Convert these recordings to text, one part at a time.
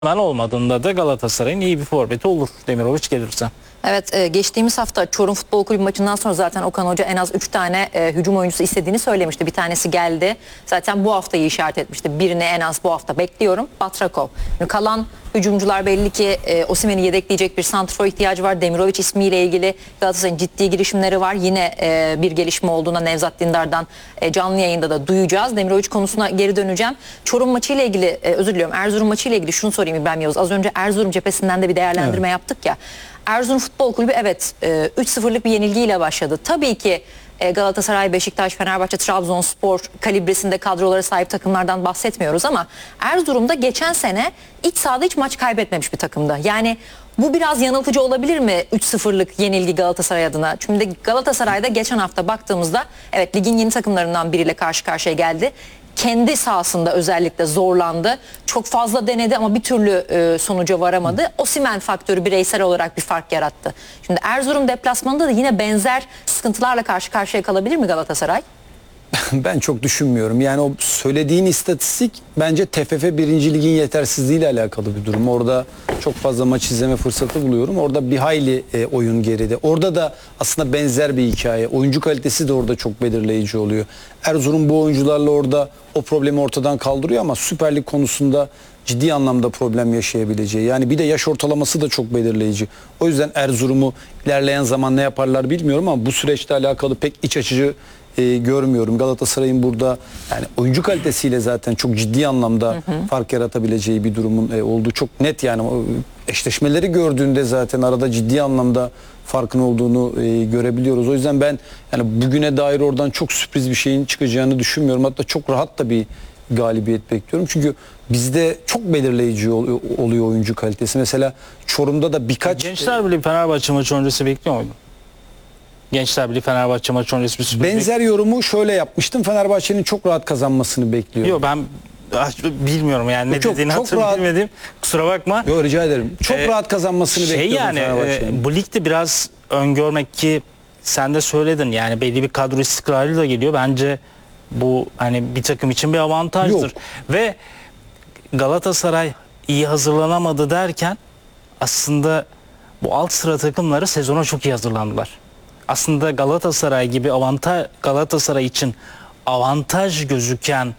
olmadığında da Galatasaray'ın iyi bir forveti olur Demirovic gelirse. Evet, geçtiğimiz hafta Çorum Futbol Kulübü maçından sonra zaten Okan Hoca en az 3 tane hücum oyuncusu istediğini söylemişti. Bir tanesi geldi. Zaten bu haftayı işaret etmişti. Birini en az bu hafta bekliyorum. Batrakov. Kalan hücumcular belli ki Osimhen'i yedekleyecek bir santrfor ihtiyacı var. Demirovic ismiyle ilgili Galatasaray'ın ciddi girişimleri var. Yine bir gelişme olduğuna Nevzat Dindar'dan canlı yayında da duyacağız. Demirovic konusuna geri döneceğim. Çorum maçıyla ilgili, özür diliyorum, Erzurum maçıyla ilgili şunu sorayım İbrahim Yavuz. Az önce Erzurum cephesinden de bir değerlendirme yaptık ya. Erzurum Futbol Kulübü evet 3-0'lık bir yenilgiyle başladı. Tabii ki Galatasaray, Beşiktaş, Fenerbahçe, Trabzonspor kalibresinde kadrolara sahip takımlardan bahsetmiyoruz ama Erzurum'da geçen sene iç sahada hiç maç kaybetmemiş bir takımda. Yani bu biraz yanıltıcı olabilir mi 3-0'lık yenilgi Galatasaray adına? Çünkü Galatasaray'da geçen hafta baktığımızda evet ligin yeni takımlarından biriyle karşı karşıya geldi. Kendi sahasında özellikle zorlandı. Çok fazla denedi ama bir türlü sonuca varamadı. Osimhen faktörü bireysel olarak bir fark yarattı. Şimdi Erzurum deplasmanında da yine benzer sıkıntılarla karşı karşıya kalabilir mi Galatasaray? Ben çok düşünmüyorum. Yani o söylediğin istatistik bence TFF 1. Lig'in yetersizliğiyle alakalı bir durum. Orada çok fazla maç izleme fırsatı buluyorum. Orada bir hayli oyun geride. Orada da aslında benzer bir hikaye. Oyuncu kalitesi de orada çok belirleyici oluyor. Erzurum bu oyuncularla orada o problemi ortadan kaldırıyor ama Süper Lig konusunda ciddi anlamda problem yaşayabileceği. Yani bir de yaş ortalaması da çok belirleyici. O yüzden Erzurum'u ilerleyen zaman ne yaparlar bilmiyorum ama bu süreçle alakalı pek iç açıcı görmüyorum. Galatasaray'ın burada yani oyuncu kalitesiyle zaten çok ciddi anlamda fark yaratabileceği bir durumun olduğu çok net. Yani o eşleşmeleri gördüğünde zaten arada ciddi anlamda farkın olduğunu görebiliyoruz. O yüzden ben yani bugüne dair oradan çok sürpriz bir şeyin çıkacağını düşünmüyorum. Hatta çok rahat da bir galibiyet bekliyorum. Çünkü bizde çok belirleyici oluyor oyuncu kalitesi. Mesela Çorum'da da birkaç... Gençler Birliği Fenerbahçe maçı öncesi bekliyor muydun? Gençler Birliği Fenerbahçe maçı öncesi bir sürpriz. Benzer yorumu şöyle yapmıştım. Fenerbahçe'nin çok rahat kazanmasını bekliyorum. Yok ben bilmiyorum yani ne çok, dediğini çok rahat, bilmedim. Kusura bakma. Yok rica ederim. Çok rahat kazanmasını bekliyorum yani, Fenerbahçe'nin. bu ligde biraz öngörmek ki sen de söyledin yani belli bir kadro istikrarıyla geliyor. Bence bu hani bir takım için bir avantajdır. Yok. Ve Galatasaray iyi hazırlanamadı derken aslında bu alt sıra takımları sezona çok iyi hazırlandılar. Aslında Galatasaray gibi Galatasaray için avantaj gözüken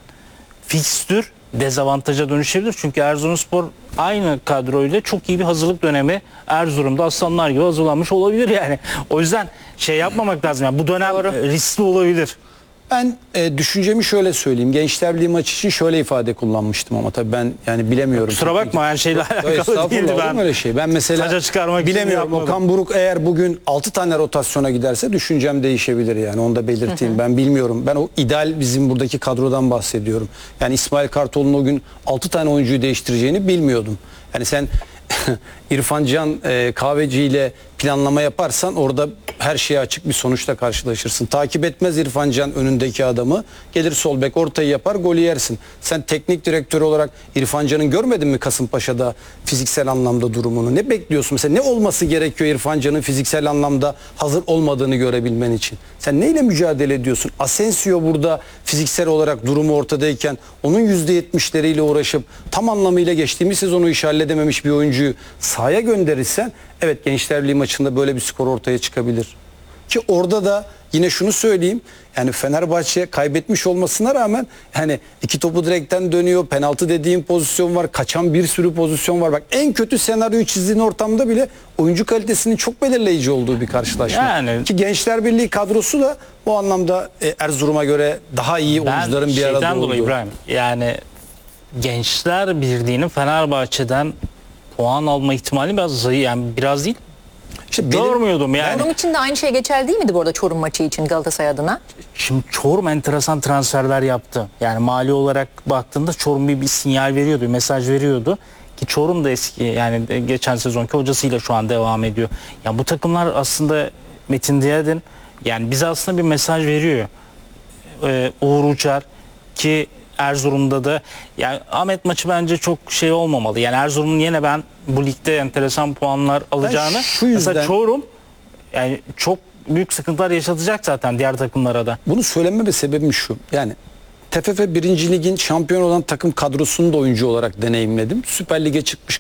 fikstür dezavantaja dönüşebilir. Çünkü Erzurumspor aynı kadroyla çok iyi bir hazırlık dönemi Erzurum'da aslanlar gibi hazırlanmış olabilir yani. O yüzden şey yapmamak lazım. Yani bu dönem riskli olabilir. Ben düşüncemi şöyle söyleyeyim. Gençler Birliği maçı için şöyle ifade kullanmıştım ama tabii ben yani bilemiyorum. Kusura bakma her şeyle alakalı değildi ben. Öyle şey. Ben mesela bilemiyorum. Okan Buruk eğer bugün 6 tane rotasyona giderse düşüncem değişebilir yani. Onu da belirteyim. Ben bilmiyorum. Ben o ideal bizim buradaki kadrodan bahsediyorum. Yani İsmail Kartal'ın o gün 6 tane oyuncuyu değiştireceğini bilmiyordum. Yani sen İrfan Can Kahveci ile planlama yaparsan orada her şeye açık bir sonuçla karşılaşırsın. Takip etmez İrfan Can önündeki adamı. Gelir sol bek ortayı yapar, golü yersin. Sen teknik direktör olarak İrfan Can'ın görmedin mi Kasımpaşa'da fiziksel anlamda durumunu? Ne bekliyorsun? Mesela ne olması gerekiyor İrfan Can'ın fiziksel anlamda hazır olmadığını görebilmen için? Sen neyle mücadele ediyorsun? Asensio burada fiziksel olarak durumu ortadayken onun %70'leriyle uğraşıp tam anlamıyla geçtiğimiz sezonu iş halledememiş bir oyuncuyu sahaya gönderirsen evet Gençler Birliği maçında böyle bir skor ortaya çıkabilir. Ki orada da yine şunu söyleyeyim. Yani Fenerbahçe kaybetmiş olmasına rağmen hani iki topu direkten dönüyor. Penaltı dediğim pozisyon var. Kaçan bir sürü pozisyon var. Bak en kötü senaryoyu çizdiğin ortamda bile oyuncu kalitesinin çok belirleyici olduğu bir karşılaşma. Yani, ki Gençler Birliği kadrosu da bu anlamda Erzurum'a göre daha iyi oyuncuların bir arada olduğu. İbrahim, yani Gençler Birliği'nin Fenerbahçe'den puan alma ihtimali biraz zayıf yani biraz değil. İşte görmüyordum yani. Çorum için de aynı şey geçerli değil miydi bu arada Çorum maçı için Galatasaray adına? Şimdi Çorum enteresan transferler yaptı. Yani mali olarak baktığında Çorum bir sinyal veriyordu, bir mesaj veriyordu. Ki Çorum da eski yani geçen sezonki hocasıyla şu an devam ediyor. Yani bu takımlar aslında Metin Diyadin yani bize aslında bir mesaj veriyor. Uğur Uçar ki Erzurum'da da yani Ahmet maçı bence çok şey olmamalı. Yani Erzurum'un yine ben bu ligde enteresan puanlar alacağını. Mesela Çorum yani çok büyük sıkıntılar yaşatacak zaten diğer takımlara da. Bunu söylememe sebebim şu. Yani TFF 1. Lig'in şampiyon olan takım kadrosunu da oyuncu olarak deneyimledim. Süper Lig'e çıkmış